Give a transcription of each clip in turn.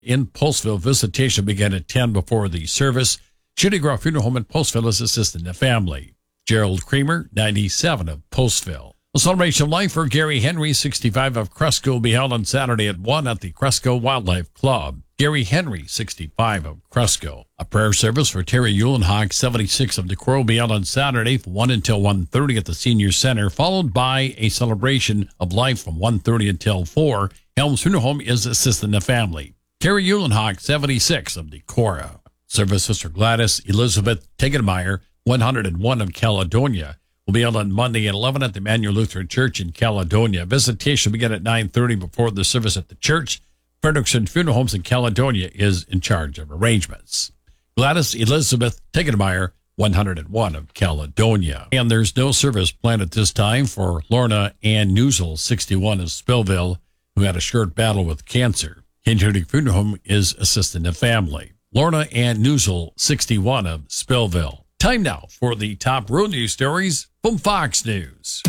in Postville. Visitation began at 10 before the service. Shady Grove Funeral Home in Postville is assisting the family. Gerald Creamer, 97 of Postville. A celebration of life for Gary Henry, 65 of Cresco, will be held on Saturday at 1 at the Cresco Wildlife Club. Gary Henry, 65 of Cresco. A prayer service for Terry Eulenhock, 76 of Decorah, will be held on Saturday from 1 until 1:30 at the Senior Center, followed by a celebration of life from 1:30 until 4. Helms Funeral Home is assisting the family. Terry Eulenhock, 76 of Decorah. Services for Gladys Elizabeth Tegenmeyer, 101 of Caledonia, will be held on Monday at 11 at the Emmanuel Lutheran Church in Caledonia. Visitation will begin at 9:30 before the service at the church. Frederickson Funeral Homes in Caledonia is in charge of arrangements. Gladys Elizabeth Tegenmeyer, 101 of Caledonia. And there's no service planned at this time for Lorna Ann Newsel, 61 of Spillville, who had a short battle with cancer. Kinderhook Funeral Home is assisting the family. Lorna Ann Newsel, 61 of Spillville. Time now for the top road news stories from Fox News.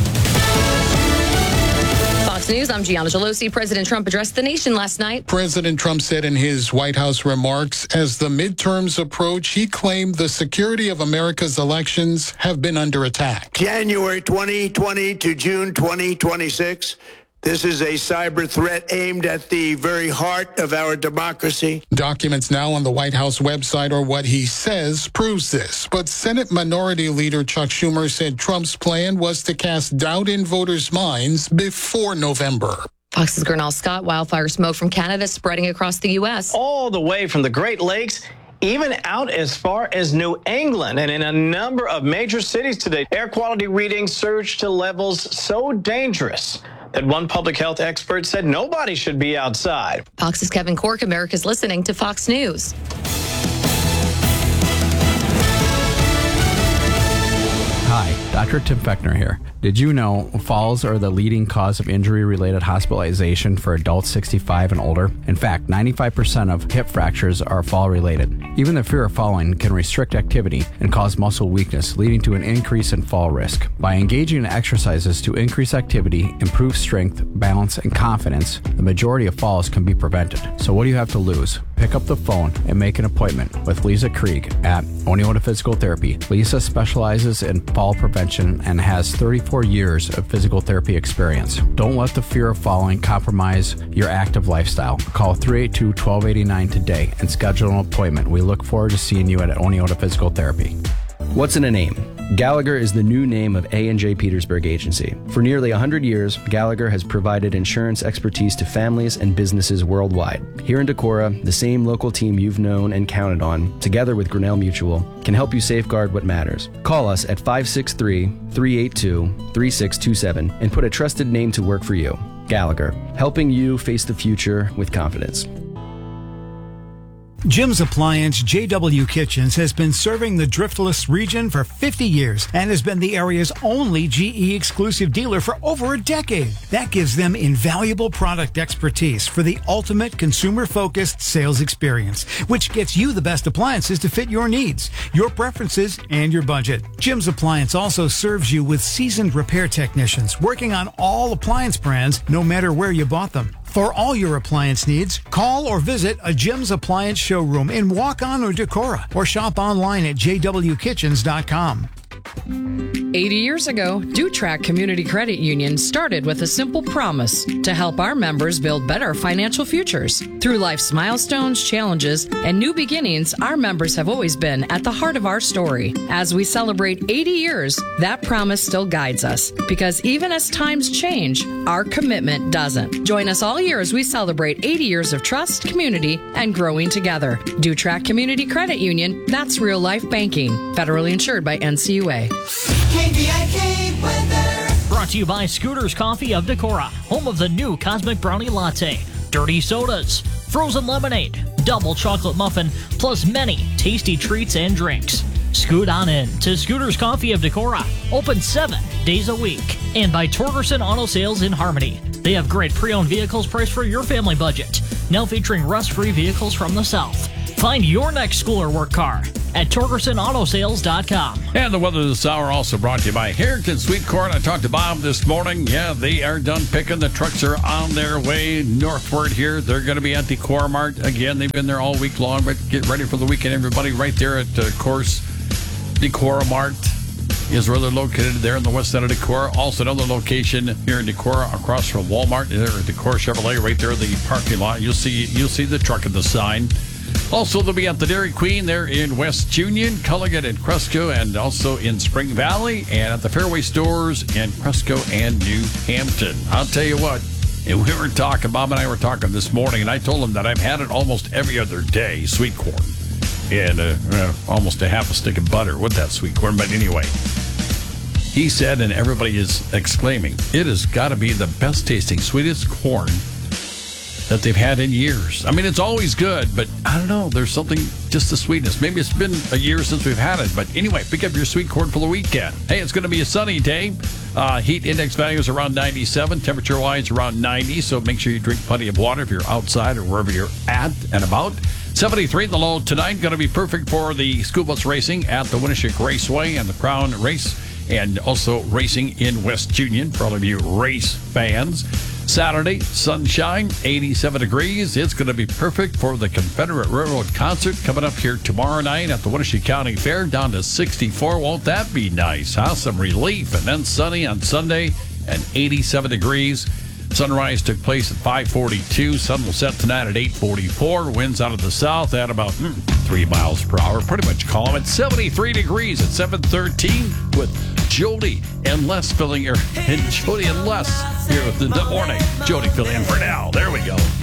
Fox News, I'm Gianna Gelosi. President Trump addressed the nation last night. President Trump said in his White House remarks, as the midterms approach, he claimed the security of America's elections have been under attack. January 2020 to June 2026. This is a cyber threat aimed at the very heart of our democracy. Documents now on the White House website or what he says proves this. But Senate Minority Leader Chuck Schumer said Trump's plan was to cast doubt in voters' minds before November. Fox's Gernal Scott. Wildfire smoke from Canada spreading across the U.S. All the way from the Great Lakes, even out as far as New England. And in a number of major cities today, air quality readings surged to levels so dangerous that one public health expert said nobody should be outside. Fox's Kevin Cork. America's listening to Fox News. Hi, Dr. Tim Fechner here. Did you know falls are the leading cause of injury-related hospitalization for adults 65 and older? In fact, 95% of hip fractures are fall-related. Even the fear of falling can restrict activity and cause muscle weakness, leading to an increase in fall risk. By engaging in exercises to increase activity, improve strength, balance, and confidence, the majority of falls can be prevented. So what do you have to lose? Pick up the phone and make an appointment with Lisa Krieg at Oneota Physical Therapy. Lisa specializes in fall prevention and has 34 years of physical therapy experience. Don't let the fear of falling compromise your active lifestyle. Call 382-1289 today and schedule an appointment. We look forward to seeing you at Oneota Physical Therapy. What's in a name? Gallagher is the new name of A&J Petersburg Agency. For nearly 100 years, Gallagher has provided insurance expertise to families and businesses worldwide. Here in Decorah, the same local team you've known and counted on, together with Grinnell Mutual, can help you safeguard what matters. Call us at 563-382-3627 and put a trusted name to work for you. Gallagher, helping you face the future with confidence. Jim's Appliance JW Kitchens has been serving the Driftless region for 50 years and has been the area's only GE exclusive dealer for over a decade. That gives them invaluable product expertise for the ultimate consumer-focused sales experience, which gets you the best appliances to fit your needs, your preferences, and your budget. Jim's Appliance also serves you with seasoned repair technicians working on all appliance brands, no matter where you bought them. For all your appliance needs, call or visit a Jim's Appliance showroom in Waukon or Decorah, or shop online at jwkitchens.com. 80 years ago, DuTrack Community Credit Union started with a simple promise to help our members build better financial futures. Through life's milestones, challenges, and new beginnings, our members have always been at the heart of our story. As we celebrate 80 years, that promise still guides us, because even as times change, our commitment doesn't. Join us all year as we celebrate 80 years of trust, community, and growing together. DuTrack Community Credit Union, that's real life banking. Federally insured by NCUA. KVIK weather. Brought to you by Scooters Coffee of Decorah, home of the new Cosmic Brownie Latte, dirty sodas, frozen lemonade, double chocolate muffin, plus many tasty treats and drinks. Scoot on in to Scooters Coffee of Decorah, open 7 days a week. And by Torgerson Auto Sales in Harmony. They have great pre-owned vehicles priced for your family budget, now featuring rust-free vehicles from the South. Find your next school or work car at TorgersonAutoSales.com. And the weather this hour also brought to you by Harrington Sweet Corn. I talked to Bob this morning. Yeah, they are done picking. The trucks are on their way northward here. They're going to be at the Decorah Mart. Again, they've been there all week long, but get ready for the weekend, everybody. Right there at, of course, Decorah Mart is where they're located there in the west side of Decorah. Also another location here in Decorah across from Walmart. There at Decorah Chevrolet, right there in the parking lot. You'll see the truck and the sign. Also, they'll be at the Dairy Queen there in West Union, Culligan, and Cresco, and also in Spring Valley, and at the Fairway stores in Cresco and New Hampton. I'll tell you what, and we were talking, Bob and I were talking this morning, and I told him that I've had it almost every other day, sweet corn, and almost a half a stick of butter with that sweet corn. But anyway, he said, and everybody is exclaiming, it has got to be the best tasting, sweetest corn that they've had in years. I mean, it's always good, but I don't know. There's something, just the sweetness. Maybe it's been a year since we've had it. But anyway, pick up your sweet corn for the weekend. Hey, it's going to be a sunny day. Heat index values around 97. Temperature-wise around 90. So make sure you drink plenty of water if you're outside or wherever you're at and about. 73 the low tonight. Going to be perfect for the school bus racing at the Winneshiek Raceway and the Crown Race. And also racing in West Union for all of you race fans. Saturday, sunshine, 87 degrees. It's going to be perfect for the Confederate Railroad concert coming up here tomorrow night at the Winneshiek County Fair, down to 64. Won't that be nice, huh? Some relief. And then sunny on Sunday and 87 degrees. Sunrise took place at 5:42. Sun will set tonight at 8:44. Winds out of the south at about 3 miles per hour. Pretty much calm at 73 degrees at 7:13 with Jody and Les filling here. And Jody and Les here with the morning. Jody filling in for now. There we go.